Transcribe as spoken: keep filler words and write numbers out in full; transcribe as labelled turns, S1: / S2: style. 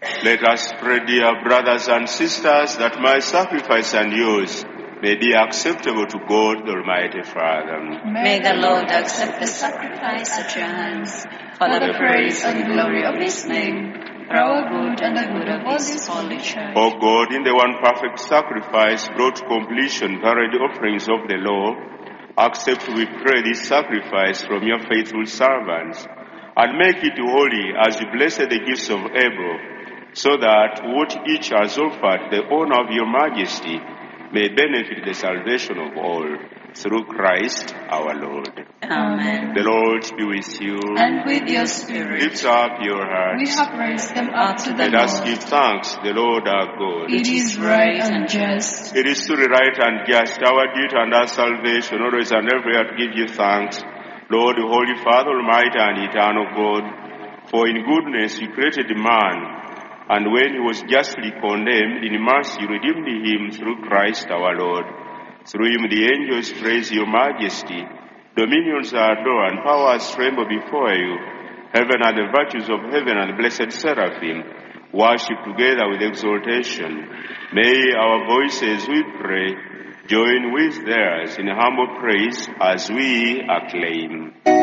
S1: Let us pray, dear brothers and sisters, that my sacrifice and yours may be acceptable to God, the Almighty Father.
S2: May the Lord accept the sacrifice at your hands, for the praise and glory of his name, for our good and the good of his holy church.
S1: O God, in the one perfect sacrifice brought to completion by the offerings of the law, accept, we pray, this sacrifice from your faithful servants, and make it holy as you blessed the gifts of Abel, so that what each has offered, the honor of your majesty, may benefit the salvation of all. Through Christ our Lord.
S2: Amen.
S1: The Lord be with you.
S2: And with your spirit.
S1: Lift up your hearts.
S2: We have raised them up to the
S1: Let
S2: Lord.
S1: us give thanks, the Lord our God.
S2: It is right and just.
S1: It is truly right and just, our duty and our salvation, always and everywhere to give you thanks, Lord, Holy Father, Almighty and eternal God. For in goodness you created man, and when he was justly condemned, in mercy you redeemed him through Christ our Lord. Through him the angels praise your majesty, dominions adore, and powers tremble before you. Heaven and the virtues of heaven and the blessed seraphim worship together with exaltation. May our voices, we pray, join with theirs in humble praise as we acclaim.